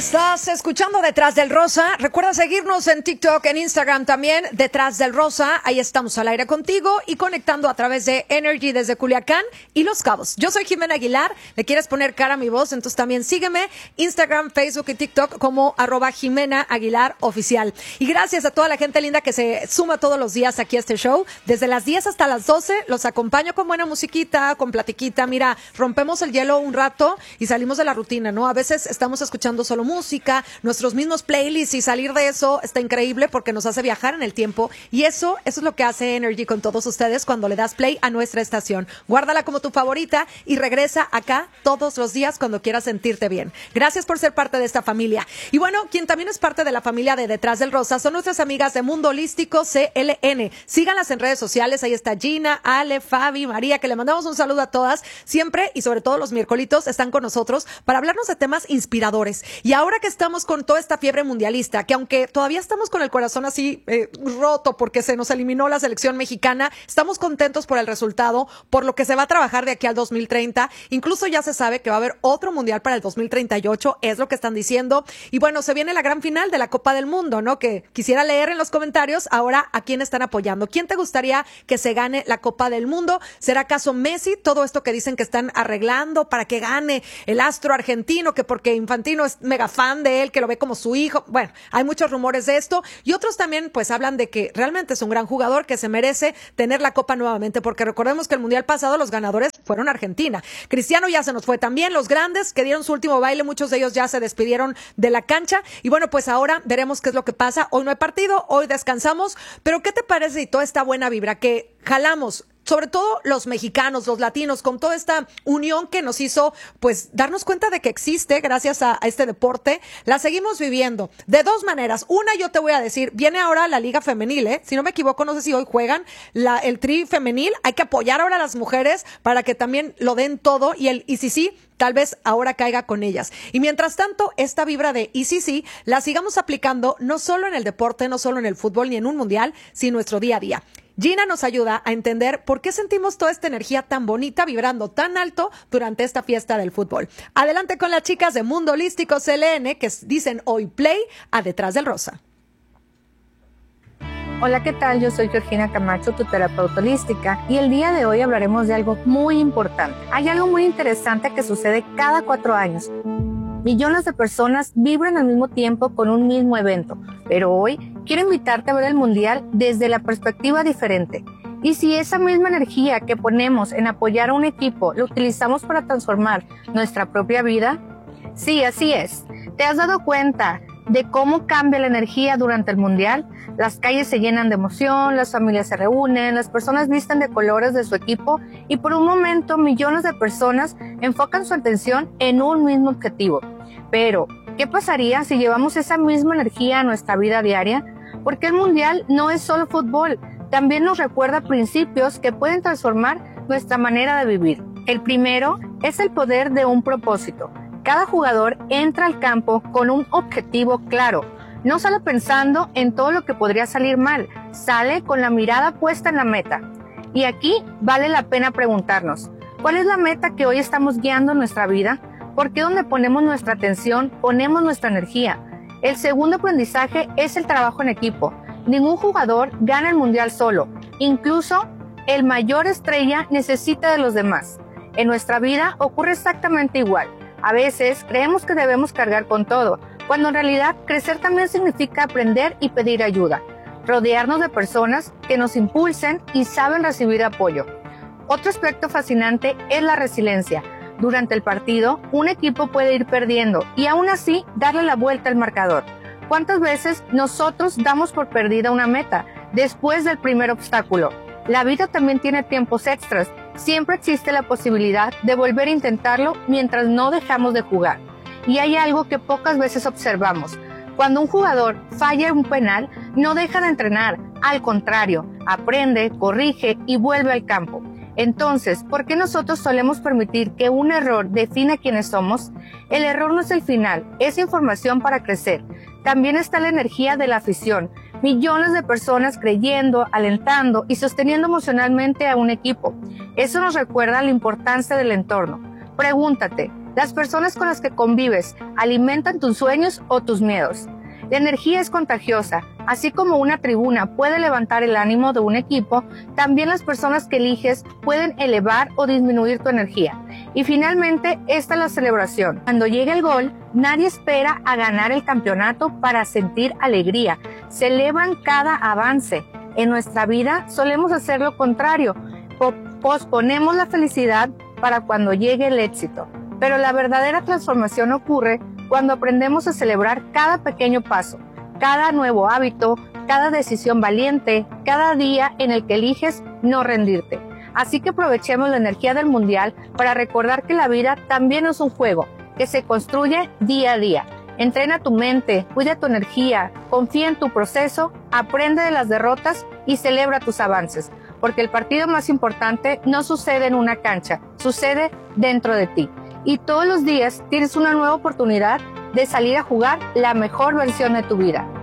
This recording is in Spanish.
Estás escuchando Detrás del Rosa. Recuerda seguirnos en TikTok, en Instagram también, Detrás del Rosa. Ahí estamos al aire contigo y conectando a través de Energy desde Culiacán y Los Cabos. Yo soy Jimena Aguilar. ¿Le quieres poner cara a mi voz? Entonces también sígueme Instagram, Facebook y TikTok como @Jimena Aguilar Oficial. Y gracias a toda la gente linda que se suma todos los días aquí a este show. Desde las 10 hasta las 12 los acompaño con buena musiquita, con platiquita. Mira, rompemos el hielo un rato y salimos de la rutina, ¿no? A veces estamos escuchando solo música, nuestros mismos playlists, y salir de eso está increíble porque nos hace viajar en el tiempo, y eso es lo que hace Energy con todos ustedes cuando le das play a nuestra estación. Guárdala como tu favorita y regresa acá todos los días cuando quieras sentirte bien. Gracias por ser parte de esta familia. Y bueno, quien también es parte de la familia de Detrás del Rosa son nuestras amigas de Mundo Holístico CLN. Síganlas en redes sociales, ahí está Gina, Ale, Fabi, María, que le mandamos un saludo a todas, siempre y sobre todo los miércolitos están con nosotros para hablarnos de temas inspiradores. Y ahora que estamos con toda esta fiebre mundialista, que aunque todavía estamos con el corazón así roto porque se nos eliminó la selección mexicana, estamos contentos por el resultado, por lo que se va a trabajar de aquí al 2030. Incluso ya se sabe que va a haber otro mundial para el 2038, es lo que están diciendo. Y bueno, se viene la gran final de la Copa del Mundo, ¿no? Que quisiera leer en los comentarios ahora a quién están apoyando. ¿Quién te gustaría que se gane la Copa del Mundo? ¿Será acaso Messi? Todo esto que dicen que están arreglando para que gane el astro argentino, que porque Infantino es mega fan de él, que lo ve como su hijo. Bueno, hay muchos rumores de esto, y otros también pues hablan de que realmente es un gran jugador que se merece tener la Copa nuevamente, porque recordemos que el mundial pasado los ganadores fueron Argentina. Cristiano ya se nos fue también. Los grandes que dieron su último baile, muchos de ellos ya se despidieron de la cancha, y bueno, pues ahora veremos qué es lo que pasa. Hoy no hay partido, hoy descansamos, pero ¿qué te parece y toda esta buena vibra que jalamos? Sobre todo los mexicanos, los latinos, con toda esta unión que nos hizo, pues, darnos cuenta de que existe gracias a este deporte. La seguimos viviendo de dos maneras. Una, yo te voy a decir, viene ahora la Liga Femenil, si no me equivoco, no sé si hoy juegan el Tri Femenil. Hay que apoyar ahora a las mujeres para que también lo den todo, y el ICC tal vez ahora caiga con ellas. Y mientras tanto, esta vibra de ICC la sigamos aplicando no solo en el deporte, no solo en el fútbol ni en un mundial, sino en nuestro día a día. Gina nos ayuda a entender por qué sentimos toda esta energía tan bonita vibrando tan alto durante esta fiesta del fútbol. Adelante con las chicas de Mundo Holístico CLN que dicen hoy play a Detrás del Rosa. Hola, ¿qué tal? Yo soy Georgina Camacho, tu terapeuta holística, y el día de hoy hablaremos de algo muy importante. Hay algo muy interesante que sucede cada 4 años. Millones de personas vibran al mismo tiempo con un mismo evento, pero hoy quiero invitarte a ver el mundial desde la perspectiva diferente. Y si esa misma energía que ponemos en apoyar a un equipo lo utilizamos para transformar nuestra propia vida, sí, así es. ¿Te has dado cuenta de cómo cambia la energía durante el mundial? Las calles se llenan de emoción, las familias se reúnen, las personas visten de colores de su equipo, y por un momento millones de personas enfocan su atención en un mismo objetivo. Pero, ¿qué pasaría si llevamos esa misma energía a nuestra vida diaria? Porque el mundial no es solo fútbol, también nos recuerda principios que pueden transformar nuestra manera de vivir. El primero es el poder de un propósito. Cada jugador entra al campo con un objetivo claro. No sale pensando en todo lo que podría salir mal, sale con la mirada puesta en la meta. Y aquí vale la pena preguntarnos, ¿cuál es la meta que hoy estamos guiando en nuestra vida? Porque donde ponemos nuestra atención, ponemos nuestra energía. El segundo aprendizaje es el trabajo en equipo. Ningún jugador gana el mundial solo. Incluso el mayor estrella necesita de los demás. En nuestra vida ocurre exactamente igual. A veces creemos que debemos cargar con todo, cuando en realidad crecer también significa aprender y pedir ayuda. Rodearnos de personas que nos impulsen y saben recibir apoyo. Otro aspecto fascinante es la resiliencia. Durante el partido, un equipo puede ir perdiendo y aún así darle la vuelta al marcador. ¿Cuántas veces nosotros damos por perdida una meta después del primer obstáculo? La vida también tiene tiempos extras. Siempre existe la posibilidad de volver a intentarlo mientras no dejamos de jugar. Y hay algo que pocas veces observamos. Cuando un jugador falla un penal, no deja de entrenar. Al contrario, aprende, corrige y vuelve al campo. Entonces, ¿por qué nosotros solemos permitir que un error define quiénes somos? El error no es el final, es información para crecer. También está la energía de la afición. Millones de personas creyendo, alentando y sosteniendo emocionalmente a un equipo. Eso nos recuerda la importancia del entorno. Pregúntate, Las personas con las que convives alimentan tus sueños o tus miedos. La energía es contagiosa. Así como una tribuna puede levantar el ánimo de un equipo, también las personas que eliges pueden elevar o disminuir tu energía. Y finalmente, esta es la celebración. Cuando llegue el gol, nadie espera a ganar el campeonato para sentir alegría. Celebran cada avance. En nuestra vida solemos hacer lo contrario. Posponemos la felicidad para cuando llegue el éxito. Pero la verdadera transformación ocurre cuando aprendemos a celebrar cada pequeño paso, cada nuevo hábito, cada decisión valiente, cada día en el que eliges no rendirte. Así que aprovechemos la energía del mundial para recordar que la vida también es un juego que se construye día a día. Entrena tu mente, cuida tu energía, confía en tu proceso, aprende de las derrotas y celebra tus avances, porque el partido más importante no sucede en una cancha, sucede dentro de ti. Y todos los días tienes una nueva oportunidad de salir a jugar la mejor versión de tu vida.